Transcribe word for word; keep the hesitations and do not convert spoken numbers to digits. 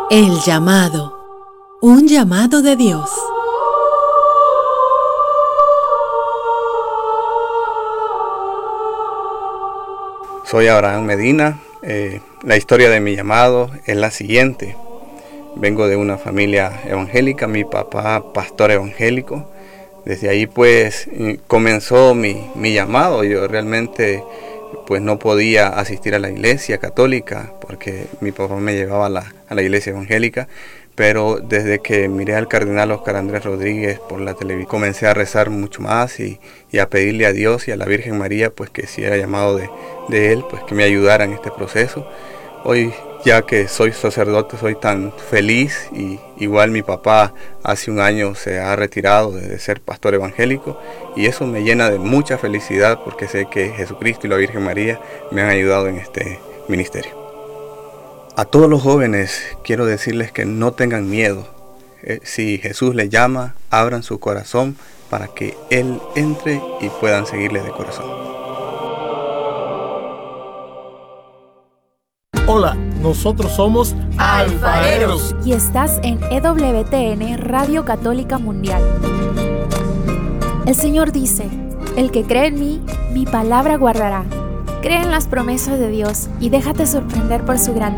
El llamado. Un llamado de Dios. Soy Abraham Medina. Eh, la historia de mi llamado es la siguiente. Vengo de una familia evangélica, mi papá pastor evangélico. Desde ahí pues comenzó mi, mi llamado. Yo realmente pues no podía asistir a la iglesia católica porque mi papá me llevaba a la, a la iglesia evangélica. Pero desde que miré al cardenal Óscar Andrés Rodríguez por la televisión, comencé a rezar mucho más y, y a pedirle a Dios y a la Virgen María pues que si era llamado de, de él, pues que me ayudara en este proceso. Hoy, ya que soy sacerdote, soy tan feliz, y igual mi papá hace un año se ha retirado de ser pastor evangélico, y eso me llena de mucha felicidad porque sé que Jesucristo y la Virgen María me han ayudado en este ministerio. A todos los jóvenes quiero decirles que no tengan miedo. Eh, si Jesús les llama, abran su corazón para que Él entre y puedan seguirle de corazón. Hola, nosotros somos Alfareros y estás en E W T N Radio Católica Mundial. El Señor dice: el que cree en mí, mi palabra guardará. Cree en las promesas de Dios y déjate sorprender por su grandeza.